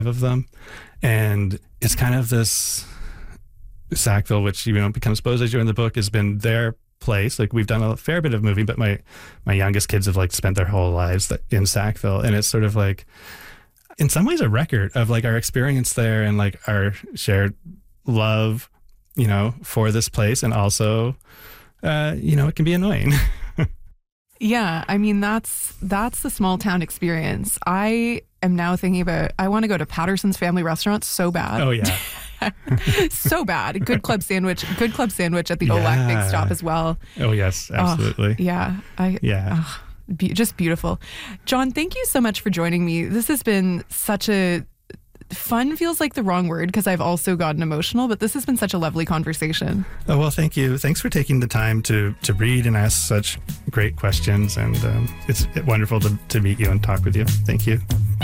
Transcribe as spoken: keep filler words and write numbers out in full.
of them. And it's kind of this Sackville, which, you know, becomes Bose as you in the book, has been their place. Like, we've done a fair bit of moving, but my, my youngest kids have like spent their whole lives in Sackville. And it's sort of like, in some ways, a record of like our experience there and like our shared love, you know, for this place. And also, uh, you know, it can be annoying. Yeah, I mean, that's that's the small town experience. I am now thinking about, I want to go to Patterson's Family Restaurant so bad. Oh, yeah. So bad. Good club sandwich. Good club sandwich at the Yeah. Olac Big Stop as well. Oh, yes, absolutely. Oh, yeah. I, Yeah. oh, be, just beautiful. John, thank you so much for joining me. This has been such a fun, feels like the wrong word because I've also gotten emotional, but this has been such a lovely conversation. Oh, well, thank you. Thanks for taking the time to, to read and ask such great questions. And um, it's wonderful to, to meet you and talk with you. Thank you.